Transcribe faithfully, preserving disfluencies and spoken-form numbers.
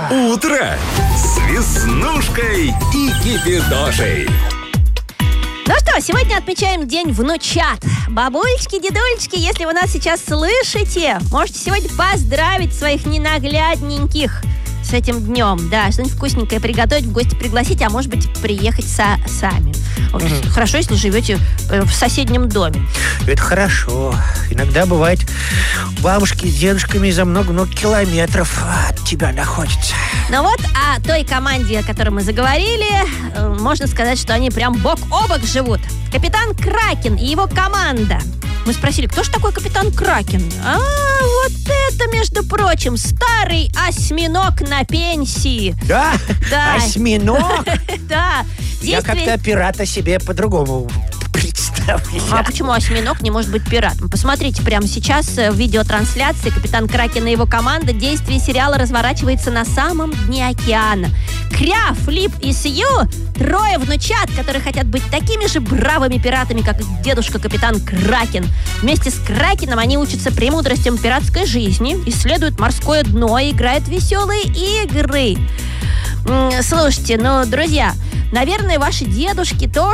Утро с Веснушкой и Кипидошей. Ну что, сегодня отмечаем День внучат. Бабулечки, дедулечки, если вы нас сейчас слышите, можете сегодня поздравить своих ненаглядненьких с этим днем. Да, что-нибудь вкусненькое приготовить, в гости пригласить, а может быть приехать со- сами. Вот, Мгм. Хорошо, если живете э, в соседнем доме. Это хорошо. Иногда бывает, бабушки с дедушками за много-много километров от тебя находятся. Ну вот, о той команде, о которой мы заговорили, э, можно сказать, что они прям бок о бок живут. Капитан Кракен и его команда. Мы спросили, кто же такой капитан Кракен? А, вот это, между прочим, старый осьминог на пенсии. Да? Да. Осьминог? Да. Я Действие- как-то пирата себе по-другому представляю. А почему осьминог не может быть пиратом? Посмотрите прямо сейчас э, в видеотрансляции. Капитан Кракен и его команда. Действие сериала разворачивается на самом дне океана. Кря, Флип и Сью — трое внучат, которые хотят быть такими же бравыми пиратами, как их дедушка капитан Кракен. Вместе с Кракеном они учатся премудростям пиратской жизни, исследуют морское дно и играют в веселые игры. М, Слушайте, ну, друзья, наверное, ваши дедушки тоже